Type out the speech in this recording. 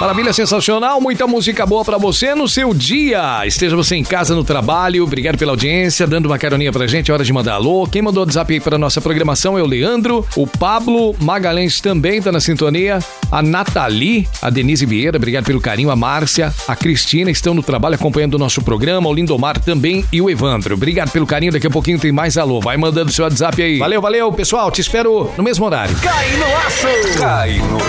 Maravilha, sensacional, muita música boa pra você no seu dia. Esteja você em casa, no trabalho, obrigado pela audiência, dando uma caroninha pra gente, é hora de mandar alô. Quem mandou o WhatsApp aí pra nossa programação é o Leandro, o Pablo Magalhães também tá na sintonia, a Nathalie, a Denise Vieira, obrigado pelo carinho, a Márcia, a Cristina estão no trabalho acompanhando o nosso programa, o Lindomar também e o Evandro. Obrigado pelo carinho, daqui a pouquinho tem mais alô, vai mandando seu WhatsApp aí. Valeu, pessoal, te espero no mesmo horário. Cai no aço! Cai no